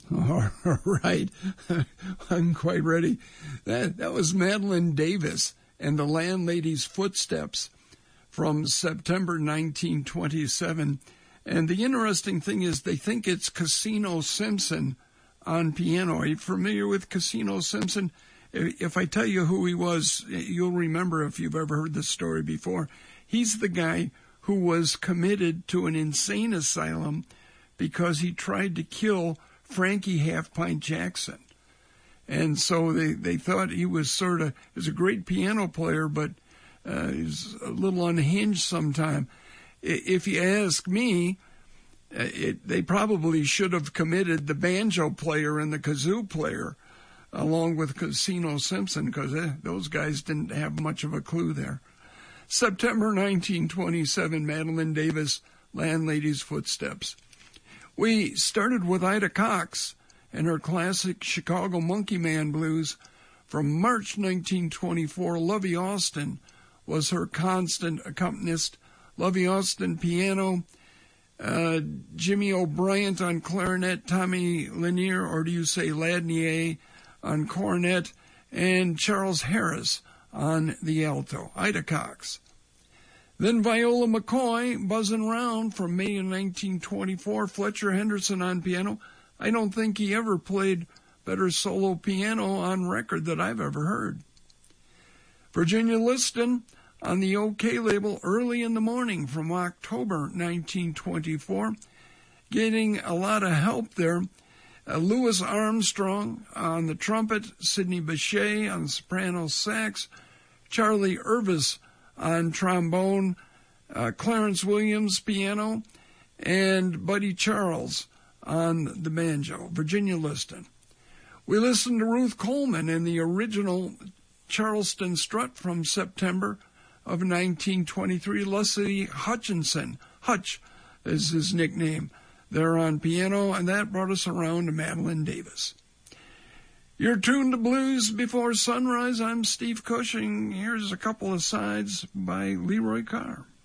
All right. I'm quite ready. That was Madeline Davis and the Landlady's Footsteps from September 1927. And the interesting thing is they think it's Casino Simpson on piano. Are you familiar with Casino Simpson? If I tell you who he was, you'll remember if you've ever heard this story before. He's the guy who was committed to an insane asylum because he tried to kill Frankie Half-Pint Jackson. And so they thought he was a great piano player, but he's a little unhinged sometime. If you ask me, they probably should have committed the banjo player and the kazoo player along with Casino Simpson, because those guys didn't have much of a clue there. September 1927, Madeline Davis, Landlady's Footsteps. We started with Ida Cox and her classic Chicago Monkey Man blues. From March 1924, Lovey Austin was her constant accompanist. Lovey Austin piano, Jimmy O'Brien on clarinet, Tommy Lanier, or do you say Ladnier, on cornet, and Charles Harris on the alto. Ida Cox. Then Viola McCoy, buzzing around from May of 1924, Fletcher Henderson on piano. I don't think he ever played better solo piano on record that I've ever heard. Virginia Liston on the OK label, Early in the Morning from October 1924. Getting a lot of help there. Louis Armstrong on the trumpet, Sidney Bechet on soprano sax, Charlie Irvis on trombone, Clarence Williams piano, and Buddy Charles on the banjo. Virginia Liston. We listened to Ruth Coleman in the original Charleston Strut from September of 1923. Leslie Hutchinson, Hutch is his nickname, there on piano, and that brought us around to Madeline Davis. You're tuned to Blues Before Sunrise. I'm Steve Cushing. Here's a couple of sides by Leroy Carr.